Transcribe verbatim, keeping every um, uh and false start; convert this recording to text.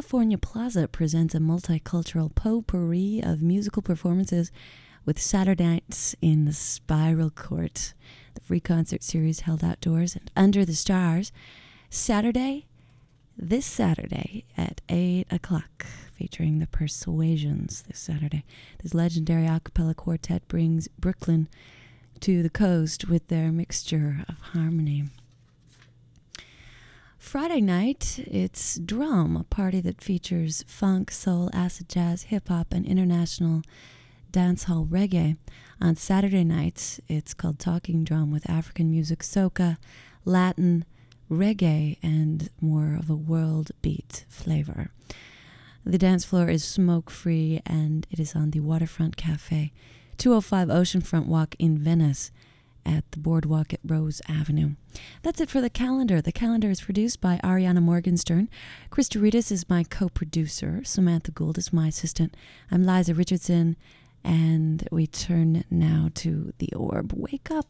California Plaza presents a multicultural potpourri of musical performances with Saturday nights in the Spiral Court. The free concert series held outdoors and under the stars. Saturday, this Saturday at eight o'clock, featuring the Persuasions this Saturday. This legendary a cappella quartet brings Brooklyn to the coast with their mixture of harmony. Friday night, it's Drum, a party that features funk, soul, acid jazz, hip-hop, and international dancehall reggae. On Saturday nights, it's called Talking Drum with African music, soca, Latin, reggae, and more of a world beat flavor. The dance floor is smoke-free, and it is on the Waterfront Cafe, two oh five Oceanfront Walk in Venice, at the boardwalk at Rose Avenue. That's it for the calendar. The calendar is produced by Ariana Morgenstern. Chris Doritas is my co-producer. Samantha Gould is my assistant. I'm Liza Richardson, and we turn now to The Orb. Wake up.